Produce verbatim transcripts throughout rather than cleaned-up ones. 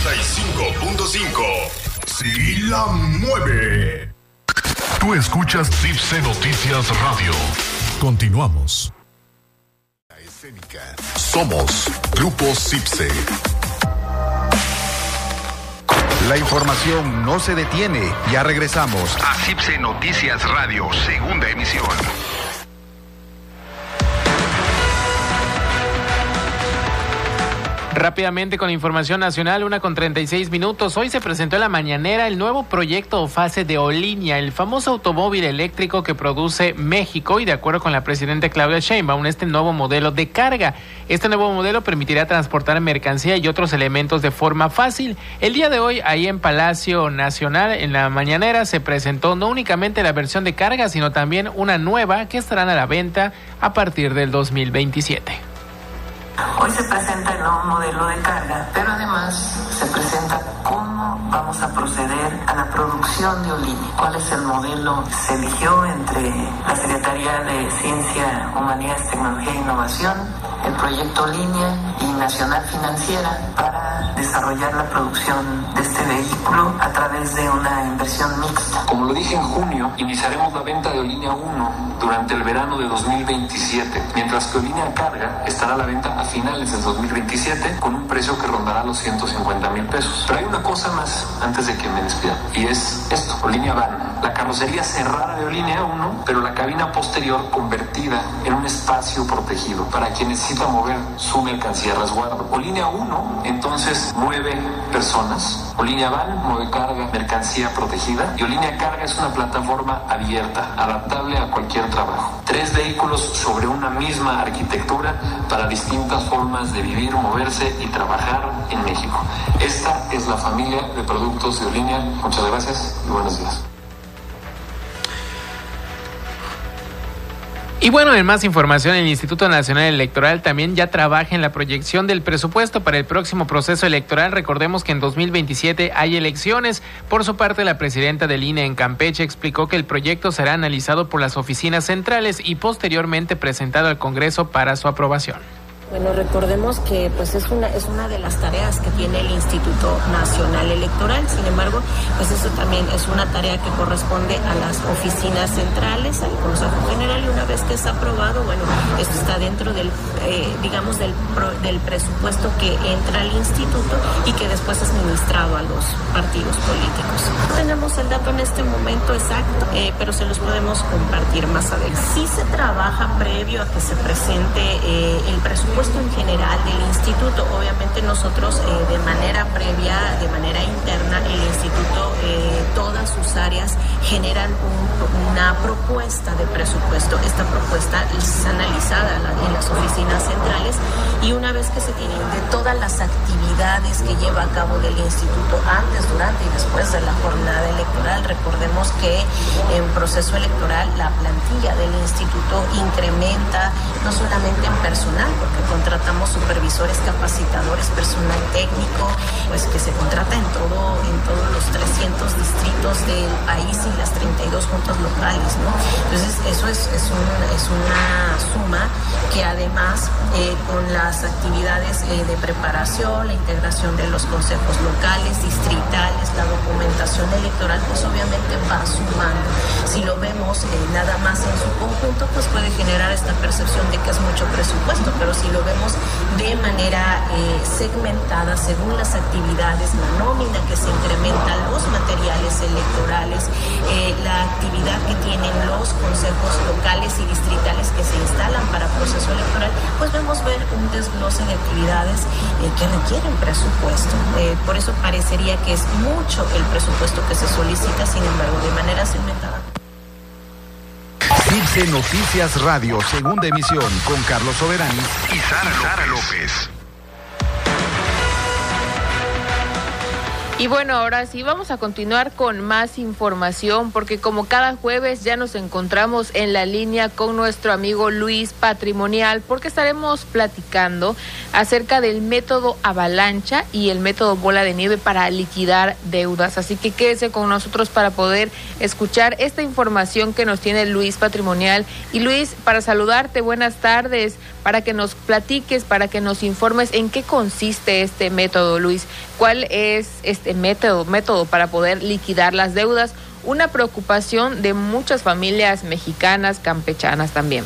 noventa y cinco punto cinco. Sí la mueve. Tú escuchas Cipse Noticias Radio. Continuamos. La escénica. Somos Grupo Cipse. La información no se detiene. Ya regresamos a Cipse Noticias Radio, segunda emisión. Rápidamente con información nacional, una con treinta y seis minutos. Hoy se presentó en la mañanera el nuevo proyecto o fase de Olinia, el famoso automóvil eléctrico que produce México, y de acuerdo con la presidenta Claudia Sheinbaum, este nuevo modelo de carga. Este nuevo modelo permitirá transportar mercancía y otros elementos de forma fácil. El día de hoy, ahí en Palacio Nacional, en la mañanera, se presentó no únicamente la versión de carga, sino también una nueva que estarán a la venta a partir del dos mil veintisiete. Hoy se presenta el nuevo modelo de carga, pero además se presenta cómo vamos a proceder a la producción de Olinia. ¿Cuál es el modelo? Se eligió entre la Secretaría de Ciencia, Humanidades, Tecnología e Innovación, el proyecto Olinia y Nacional Financiera para desarrollar la producción de este vehículo a través de una inversión mixta. Como lo dije en junio, iniciaremos la venta de Olinia uno durante el verano de dos mil veintisiete, mientras que Olinia Carga estará a la venta a finales del dos mil veintisiete con un precio que rondará los ciento cincuenta mil pesos. Pero hay una cosa más antes de que me despida, y es esto: Olinia Van, la carrocería cerrada de Olinia uno, pero la cabina posterior convertida en un espacio protegido para quien necesita mover su mercancía a resguardo. Olinia uno entonces mueve personas, Olinia Van mueve carga, mercancía protegida, y Olinia Carga es una plataforma abierta, adaptable a cualquier trabajo. Tres vehículos sobre una misma arquitectura para distintas formas de vivir, moverse y trabajar en México. Esta es la familia de productos de Olinia. Muchas gracias y buenos días. Y bueno, en más información, el Instituto Nacional Electoral también ya trabaja en la proyección del presupuesto para el próximo proceso electoral. Recordemos que en dos mil veintisiete hay elecciones. Por su parte, la presidenta del I N E en Campeche explicó que el proyecto será analizado por las oficinas centrales y posteriormente presentado al Congreso para su aprobación. Bueno, recordemos que pues es una es una de las tareas que tiene el Instituto Nacional Electoral. Sin embargo, pues eso también es una tarea que corresponde a las oficinas centrales, al Consejo General, y una vez que es aprobado, bueno, esto está dentro del eh, digamos del pro, del presupuesto que entra al instituto y que después es ministrado a los partidos políticos. No tenemos el dato en este momento exacto, eh, pero se los podemos compartir más adelante. Sí se trabaja previo a que se presente eh, el presupuesto en general del instituto. Obviamente nosotros eh, de manera previa, de manera interna, el instituto, eh, todas sus áreas generan un, una propuesta de presupuesto. Esta propuesta es analizada en las oficinas centrales, y una vez que se tienen de todas las actividades que lleva a cabo del instituto antes, durante y después de la jornada electoral, recordemos que en proceso electoral la plantilla del instituto incrementa no solamente en personal, porque contratamos supervisores, capacitadores, personal técnico, pues que se contrata en todo, en todos los trescientos distritos del país y las treinta y dos juntas locales, ¿no? Entonces eso es, es, un, es una suma que además eh, con las actividades eh, de preparación, la integración de los consejos locales, distritales, la documentación electoral, pues obviamente va sumando. Si lo vemos eh, nada más en su conjunto, pues puede generar esta percepción de que es mucho presupuesto, pero si lo vemos de manera eh, segmentada según las actividades, la nómina que se incrementa, los materiales electorales, eh, la actividad que tienen los consejos locales y distritales que se instalan para proceso electoral, pues vemos ver un desglose de actividades eh, que requieren presupuesto. Eh, por eso parecería que es mucho el presupuesto que se solicita, sin embargo, de manera segmentada. Cipse Noticias Radio, segunda emisión, con Carlos Soberanis y Sara López. Y bueno, ahora sí vamos a continuar con más información porque como cada jueves ya nos encontramos en la línea con nuestro amigo Luis Patrimonial porque estaremos platicando acerca del método avalancha y el método bola de nieve para liquidar deudas. Así que quédese con nosotros para poder escuchar esta información que nos tiene Luis Patrimonial. Y Luis, para saludarte, buenas tardes, para que nos platiques, para que nos informes en qué consiste este método, Luis. ¿Cuál es este método, método para poder liquidar las deudas? Una preocupación de muchas familias mexicanas, campechanas también.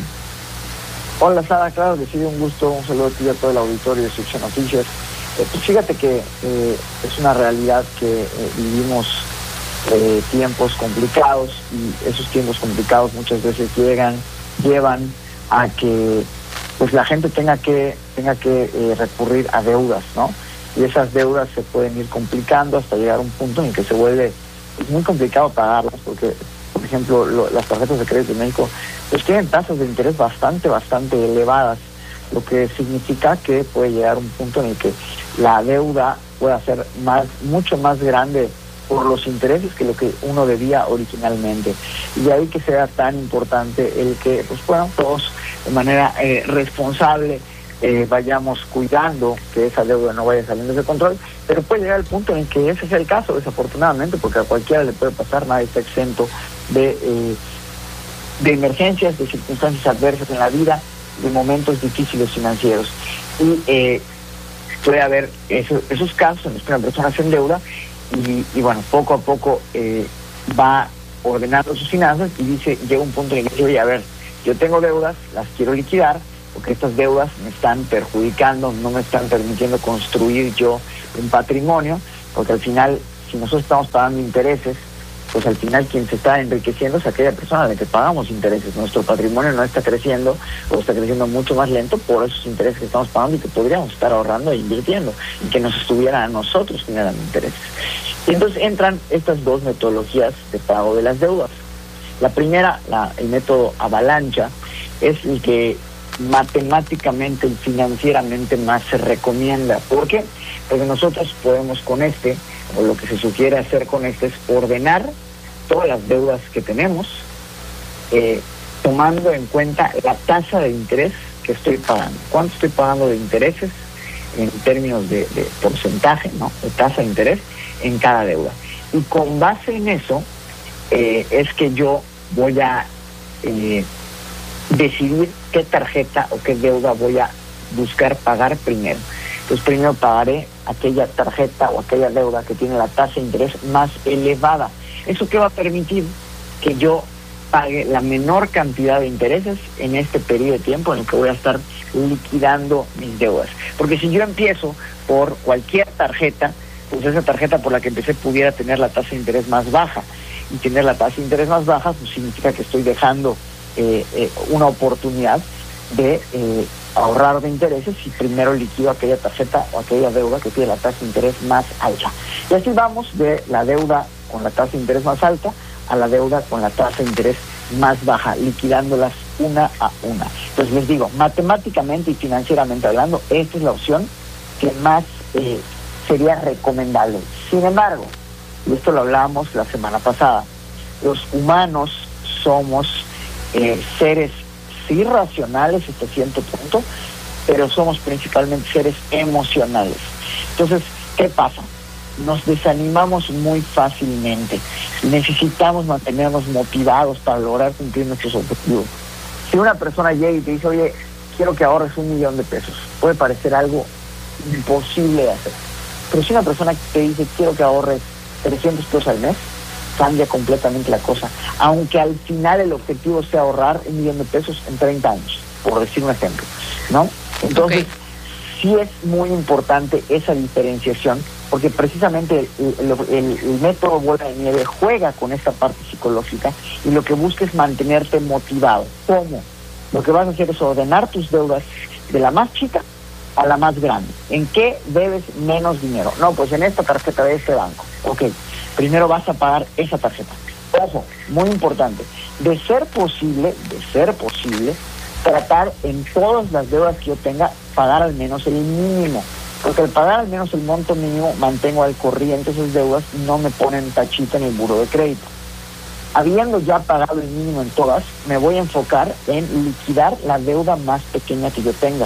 Hola, Sara, claro que sí, un gusto, un saludo a ti y a todo el auditorio de Zipse Noticias. Eh, pues fíjate que eh, es una realidad que eh, vivimos eh, tiempos complicados y esos tiempos complicados muchas veces llegan, llevan a que pues la gente tenga que, tenga que eh, recurrir a deudas, ¿no? Y esas deudas se pueden ir complicando hasta llegar a un punto en que se vuelve muy complicado pagarlas, porque, por ejemplo, lo, las tarjetas de crédito de México pues tienen tasas de interés bastante, bastante elevadas, lo que significa que puede llegar a un punto en el que la deuda pueda ser más, mucho más grande por los intereses que lo que uno debía originalmente. Y de ahí que sea tan importante el que, pues bueno, todos de manera eh, responsable Eh, vayamos cuidando que esa deuda no vaya saliendo de control, pero puede llegar el punto en que ese sea el caso, desafortunadamente, porque a cualquiera le puede pasar, nadie está exento de, eh, de emergencias, de circunstancias adversas en la vida, de momentos difíciles financieros. Y eh, puede haber eso, esos casos en los que una persona se endeuda y, y bueno, poco a poco eh, va ordenando sus finanzas y dice, llega un punto en el que dice, oye, a ver, yo tengo deudas, las quiero liquidar, porque estas deudas me están perjudicando, no me están permitiendo construir yo un patrimonio, porque al final, si nosotros estamos pagando intereses, pues al final quien se está enriqueciendo es aquella persona a la que pagamos intereses. Nuestro patrimonio no está creciendo, o está creciendo mucho más lento por esos intereses que estamos pagando y que podríamos estar ahorrando e invirtiendo, y que nos estuvieran a nosotros generando intereses. Y entonces entran estas dos metodologías de pago de las deudas. La primera, la, el método avalancha, es el que matemáticamente y financieramente más se recomienda. ¿Por qué? Porque nosotros podemos con este, o lo que se sugiere hacer con este, es ordenar todas las deudas que tenemos, eh, tomando en cuenta la tasa de interés que estoy pagando. ¿Cuánto estoy pagando de intereses en términos de, de porcentaje, ¿no?, de tasa de interés en cada deuda? Y con base en eso, eh, es que yo voy a eh, decidir qué tarjeta o qué deuda voy a buscar pagar primero. Entonces primero pagaré aquella tarjeta o aquella deuda que tiene la tasa de interés más elevada. ¿Eso qué va a permitir? Que yo pague la menor cantidad de intereses en este periodo de tiempo en el que voy a estar liquidando mis deudas. Porque si yo empiezo por cualquier tarjeta, pues esa tarjeta por la que empecé pudiera tener la tasa de interés más baja. Y tener la tasa de interés más baja pues significa que estoy dejando Eh, eh, una oportunidad de eh, ahorrar de intereses si primero liquido aquella tarjeta o aquella deuda que tiene la tasa de interés más alta. Y así vamos de la deuda con la tasa de interés más alta a la deuda con la tasa de interés más baja, liquidándolas una a una. Entonces les digo, matemáticamente y financieramente hablando, esta es la opción que más eh, sería recomendable. Sin embargo, y esto lo hablábamos la semana pasada, los humanos somos Eh, seres sí racionales hasta cierto punto, pero somos principalmente seres emocionales. Entonces, ¿qué pasa? Nos desanimamos muy fácilmente. Necesitamos mantenernos motivados para lograr cumplir nuestros objetivos. Si una persona llega y te dice, oye, quiero que ahorres un millón de pesos, puede parecer algo imposible de hacer. Pero si una persona te dice, quiero que ahorres trescientos pesos al mes, cambia completamente la cosa, aunque al final el objetivo sea ahorrar un millón de pesos en treinta años, por decir un ejemplo, ¿no? Entonces, okay, sí es muy importante esa diferenciación, porque precisamente el, el, el, el método bola de nieve juega con esta parte psicológica y lo que busca es mantenerte motivado. ¿Cómo? Lo que vas a hacer es ordenar tus deudas de la más chica a la más grande. ¿En qué debes menos dinero? No, pues en esta tarjeta de este banco. Ok, primero vas a pagar esa tarjeta. Ojo, muy importante, de ser posible, de ser posible, tratar en todas las deudas que yo tenga, pagar al menos el mínimo. Porque al pagar al menos el monto mínimo mantengo al corriente esas deudas y no me ponen tachita en el buró de crédito. Habiendo ya pagado el mínimo en todas, me voy a enfocar en liquidar la deuda más pequeña que yo tenga.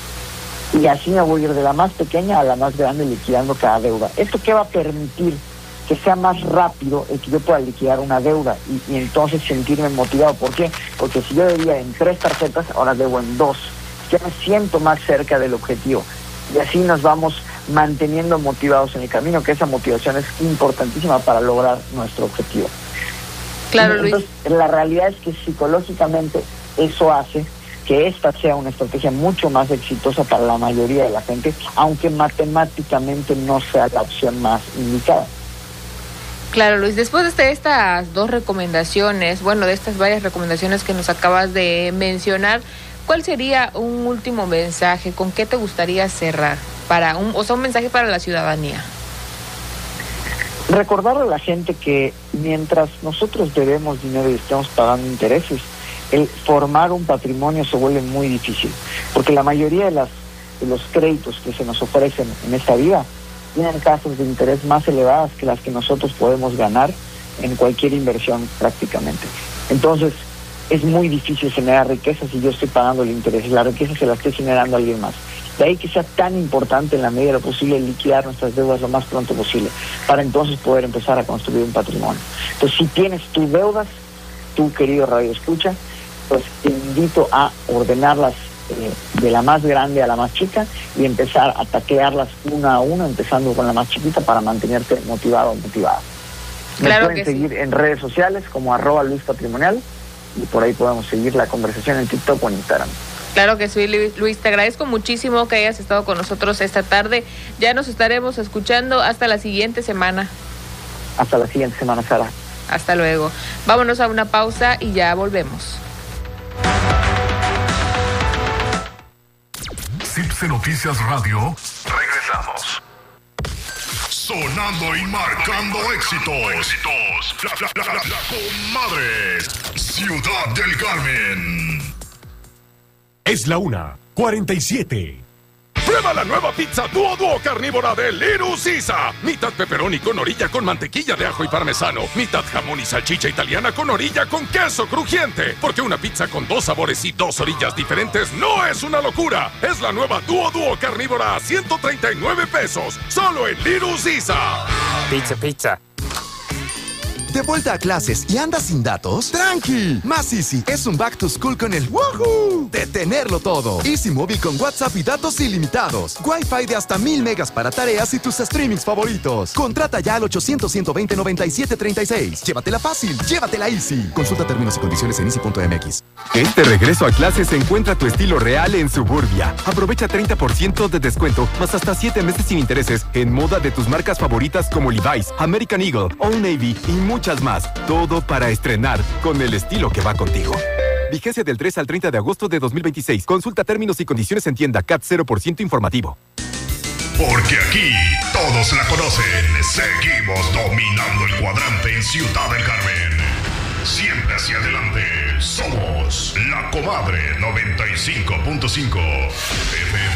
Y así me voy a ir de la más pequeña a la más grande liquidando cada deuda. ¿Esto qué va a permitir? Que sea más rápido el que yo pueda liquidar una deuda y, y entonces sentirme motivado. ¿Por qué? Porque si yo debía en tres tarjetas, ahora debo en dos. Ya me siento más cerca del objetivo. Y así nos vamos manteniendo motivados en el camino, que esa motivación es importantísima para lograr nuestro objetivo. Claro, Luis. Entonces, la realidad es que psicológicamente eso hace que esta sea una estrategia mucho más exitosa para la mayoría de la gente, aunque matemáticamente no sea la opción más indicada. Claro, Luis, después de estas dos recomendaciones, bueno, de estas varias recomendaciones que nos acabas de mencionar, ¿cuál sería un último mensaje? ¿Con qué te gustaría cerrar? Para un, o sea, un mensaje para la ciudadanía. Recordarle a la gente que mientras nosotros debemos dinero y estemos pagando intereses, el formar un patrimonio se vuelve muy difícil, porque la mayoría de, las, de los créditos que se nos ofrecen en esta vida tienen tasas de interés más elevadas que las que nosotros podemos ganar en cualquier inversión prácticamente. Entonces, es muy difícil generar riqueza si yo estoy pagando el interés. La riqueza se la estoy generando a alguien más. De ahí que sea tan importante en la medida de lo posible liquidar nuestras deudas lo más pronto posible, para entonces poder empezar a construir un patrimonio. Entonces, si tienes tus deudas, tú, querido Radio Escucha, pues te invito a ordenarlas eh, de la más grande a la más chica y empezar a taclearlas una a una, empezando con la más chiquita para mantenerte motivado o motivada. Me claro pueden que seguir sí. en redes sociales como arroba Luis Patrimonial y por ahí podemos seguir la conversación en TikTok o en Instagram. Claro que sí, Luis, te agradezco muchísimo que hayas estado con nosotros esta tarde. Ya nos estaremos escuchando hasta la siguiente semana. Hasta la siguiente semana, Sara. Hasta luego. Vámonos a una pausa y ya volvemos. Cipse Noticias Radio. Regresamos. Sonando y marcando éxitos. Éxitos. La, la, la, la, la comadre. Ciudad del Carmen. Es la una, cuarenta y siete. Prueba la nueva pizza Duo Duo carnívora de Little Caesar. Mitad pepperoni con orilla con mantequilla de ajo y parmesano. Mitad jamón y salchicha italiana con orilla con queso crujiente. Porque una pizza con dos sabores y dos orillas diferentes no es una locura. Es la nueva Duo Duo carnívora a ciento treinta y nueve pesos. Solo en Little Caesar. Pizza, pizza. ¿De vuelta a clases y andas sin datos? ¡Tranqui! Más Easy es un back to school con el ¡woohoo! De tenerlo todo. Easy Móvil con WhatsApp y datos ilimitados. Wi-Fi de hasta mil megas para tareas y tus streamings favoritos. Contrata ya al ochocientos, ciento veinte, noventa y siete, treinta y seis. Llévatela fácil, llévatela Easy. Consulta términos y condiciones en easy punto m x. Este regreso a clases encuentra tu estilo real en Suburbia. Aprovecha treinta por ciento de descuento, más hasta siete meses sin intereses en moda de tus marcas favoritas como Levi's, American Eagle, Old Navy y muchas más. Todo para estrenar con el estilo que va contigo. Vigencia del tres al treinta de agosto de dos mil veintiséis. Consulta términos y condiciones en tienda. C A T cero por ciento informativo. Porque aquí todos la conocen. Seguimos dominando el cuadrante en Ciudad del Carmen. Siempre hacia adelante. Somos la Comadre noventa y cinco punto cinco.